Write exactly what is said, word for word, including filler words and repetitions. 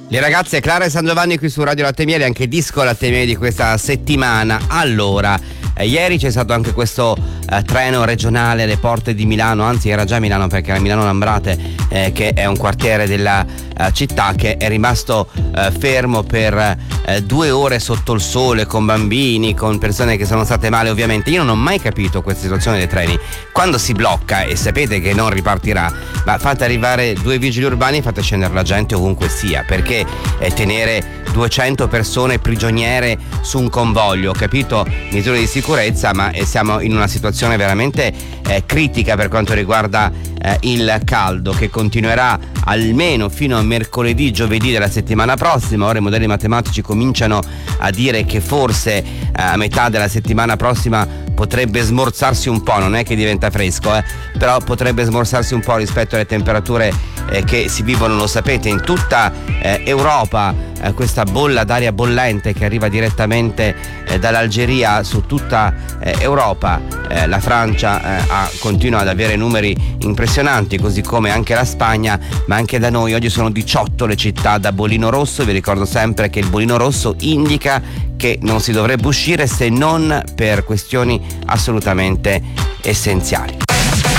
Le ragazze Clara e San Giovanni qui su Radio Latte Miele, anche disco Latte Miele di questa settimana. Allora, eh, ieri c'è stato anche questo eh, treno regionale alle porte di Milano, anzi era già Milano perché era Milano Lambrate, eh, che è un quartiere della eh, città, che è rimasto eh, fermo per eh, due ore sotto il sole, con bambini, con persone che sono state male ovviamente. Io non ho mai capito questa situazione dei treni. Quando si blocca e sapete che non ripartirà, ma fate arrivare due vigili urbani e fate scendere la gente ovunque sia, perché eh, tenere duecento persone prigioniere su un convoglio, ho capito, misure di sicurezza, ma eh, siamo in una situazione veramente eh, critica per quanto riguarda eh, il caldo, che continuerà almeno fino a mercoledì, giovedì della settimana prossima. Ora i modelli matematici cominciano a dire che forse eh, a metà della settimana prossima potrebbe smorzarsi un po', non è che diventa fresco, eh, però potrebbe smorzarsi un po' rispetto alle temperature eh, che si vivono, lo sapete, in tutta eh, Europa, eh, questa bolla d'aria bollente che arriva direttamente eh, dall'Algeria su tutta eh, Europa. Eh, la Francia eh, ha, continua ad avere numeri impressionanti, così come anche la Spagna, ma anche da noi oggi sono diciotto le città da bollino rosso. Vi ricordo sempre che il bollino rosso indica che non si dovrebbe uscire se non per questioni assolutamente essenziali.